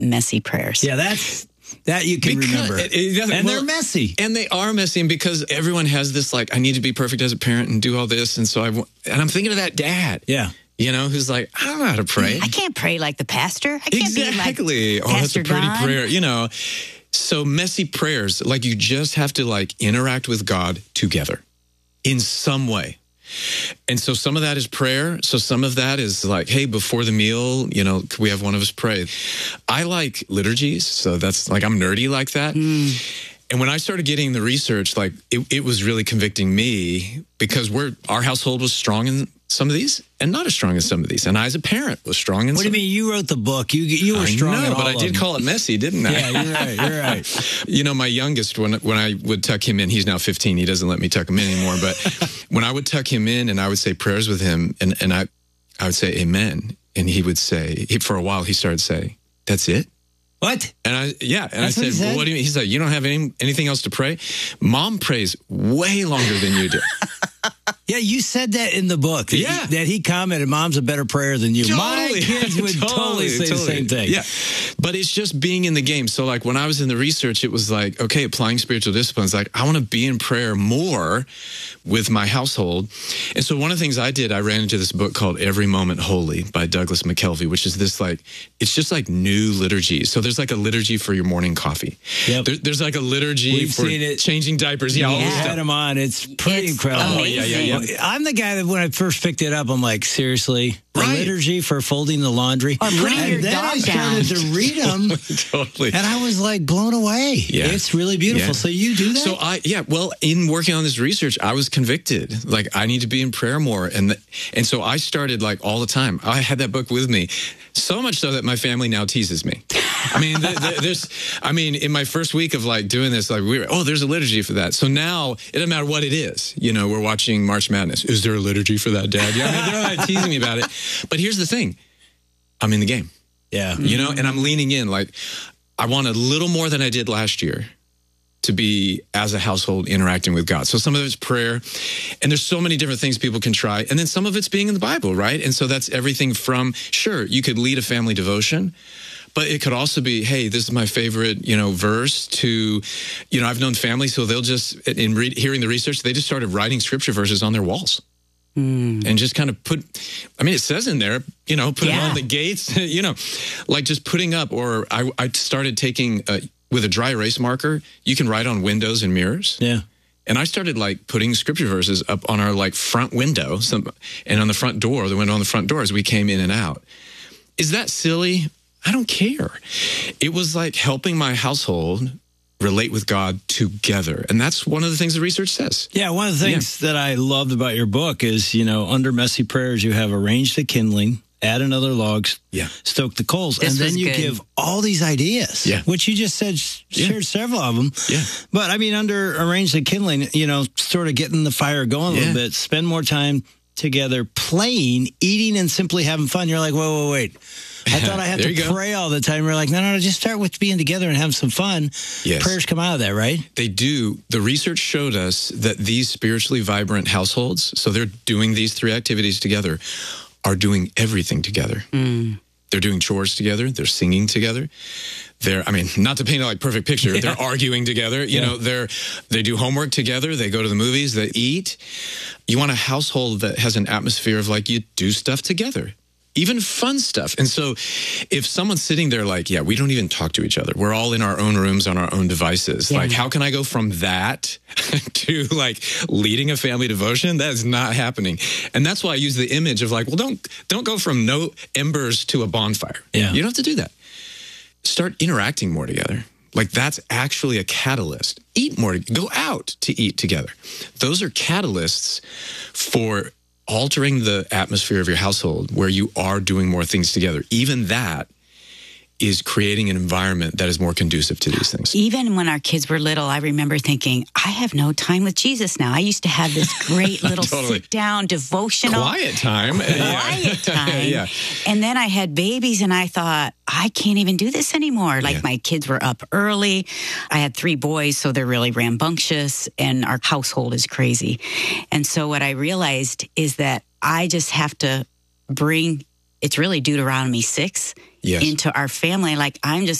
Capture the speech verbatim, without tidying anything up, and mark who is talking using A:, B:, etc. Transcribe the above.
A: messy prayers.
B: Yeah, that's that you can
C: Because
B: remember.
C: it- it doesn't-
B: and
C: well,
B: they're messy.
C: And they are messy, and because everyone has this, like, I need to be perfect as a parent and do all this, and so I, wa- and I'm thinking of that dad.
B: Yeah.
C: You know, who's like, I don't know how to pray.
A: I can't pray like the pastor. I can't
C: Exactly.
A: be like
C: Oh, that's
A: Pastor
C: a pretty
A: Don.
C: prayer, you know. So messy prayers, like you just have to like interact with God together in some way. And so some of that is prayer. So some of that is like, hey, before the meal, you know, could we have one of us pray? I like liturgies. So that's like, I'm nerdy like that.
A: Mm.
C: And when I started getting the research, like it, it was really convicting me because we're, our household was strong in some of these and not as strong as some of these. And I, as a parent, was strong in
B: What
C: some.
B: do you mean? You wrote the book. You you were
C: I
B: strong
C: know,
B: in
C: but
B: all
C: I
B: of
C: did
B: them.
C: call it messy, didn't I?
B: Yeah, you're right. You're right.
C: You know, my youngest, when when I would tuck him in, he's now fifteen. He doesn't let me tuck him in anymore. But when I would tuck him in and I would say prayers with him, and, and I, I would say amen. And he would say, he, for a while, he started saying, that's it?
B: What?
C: And I, yeah. And
B: That's
C: I
B: what he
C: said, well,
B: said?
C: what do you mean? He's like, you don't have any, anything else to pray? Mom prays way longer than you do.
B: Yeah, you said that in the book. That
C: Yeah.
B: He, that he commented, Mom's a better prayer than you. My
C: Totally.
B: kids would totally, say the same thing.
C: Yeah. But it's just being in the game. So like when I was in the research, it was like, okay, applying spiritual disciplines, like I want to be in prayer more with my household. And so one of the things I did, I ran into this book called Every Moment Holy by Douglas McKelvey, which is this like, it's just like new liturgy. So there's like a liturgy for your morning coffee.
B: Yep.
C: There, there's like a liturgy
B: We've
C: for
B: seen it.
C: changing diapers. Yeah, all
B: We
C: this
B: had
C: stuff.
B: him on. It's pretty
A: It's
B: incredible.
C: Oh, yeah, yeah, yeah.
A: amazing.
B: I'm the guy that when I first picked it up, I'm like, seriously? The
C: Right.
B: liturgy for folding the laundry?
A: Or putting
B: and
A: your
B: then
A: dog
B: I started
A: down.
B: to read them,
C: Totally.
B: and I was like blown away.
C: Yeah.
B: It's really beautiful.
C: Yeah.
B: So you do that?
C: So I, yeah, well, in working on this research, I was convicted. Like I need to be in prayer more, and the, and so I started like all the time. I had that book with me, so much so that my family now teases me. I mean, th- th- there's, I mean, in my first week of like doing this, like we were, oh, there's a liturgy for that. So now it doesn't matter what it is. You know, we're watching March Madness. Is there a liturgy for that, Dad? Yeah, I mean, they're not teasing me about it. But here's the thing, I'm in the game.
B: yeah.
C: You know, and I'm leaning in. Like, I want a little more than I did last year to be, as a household, interacting with God. So some of it's prayer, and there's so many different things people can try. And then some of it's being in the Bible, right? And so that's everything from, sure, you could lead a family devotion, but it could also be, hey, this is my favorite, you know, verse, to, you know, I've known families who they'll just, in re- hearing the research, they just started writing scripture verses on their walls.
A: Mm.
C: And just kind of put, I mean, it says in there, you know, put
A: Yeah.
C: it on the gates, you know, like just putting up, or I, I started taking, uh, with a dry erase marker, you can write on windows and mirrors.
B: Yeah.
C: And I started like putting scripture verses up on our like front window, some, and on the front door, the window on the front door as we came in and out. Is that silly? I don't care. It was like helping my household relate with God together. And that's one of the things the research says.
B: Yeah, one of the things that I loved about your book is, you know, under messy prayers, you have arrange the kindling, add another log,
C: Yeah.
B: stoke the coals,
A: This
B: and then
A: was
B: you
A: good.
B: give all these ideas,
C: Yeah.
B: which you just said, sh-
C: Yeah.
B: shared several of them.
C: Yeah.
B: But I mean, under arrange the kindling, you know, sort of getting the fire going a
C: Yeah.
B: little bit, spend more time together, playing, eating, and simply having fun. You're like, whoa, whoa, wait. I thought I had
C: There
B: to
C: you go.
B: pray all the time. We're like, no, no, no, just start with being together and having some fun.
C: Yes.
B: Prayers come out of that, right?
C: They do. The research showed us that these spiritually vibrant households, so they're doing these three activities together, are doing everything together.
A: Mm.
C: They're doing chores together. They're singing together. They're, I mean, not to paint a like perfect picture.
B: Yeah.
C: They're arguing together. You
B: Yeah.
C: know, they're they do homework together. They go to the movies. They eat. You want a household that has an atmosphere of like you do stuff together, even fun stuff. And so, if someone's sitting there like, yeah, we don't even talk to each other. We're all in our own rooms on our own devices.
A: Yeah.
C: Like, how can I go from that to like leading a family devotion? That is not happening. And that's why I use the image of like, well, don't don't go from no embers to a bonfire.
B: Yeah.
C: You don't have to do that. Start interacting more together. Like that's actually a catalyst. Eat more. Go out to eat together. Those are catalysts for altering the atmosphere of your household where you are doing more things together. Even that is creating an environment that is more conducive to these things.
A: Even when our kids were little, I remember thinking, I have no time with Jesus now. I used to have this great little
C: Totally.
A: sit-down devotional.
C: Quiet time.
A: Quiet time.
C: Yeah.
A: And then I had babies and I thought, I can't even do this anymore. Like
C: Yeah.
A: my kids were up early. I had three boys, so they're really rambunctious and our household is crazy. And so what I realized is that I just have to bring it's really Deuteronomy six
C: Yes.
A: into our family. Like, I'm just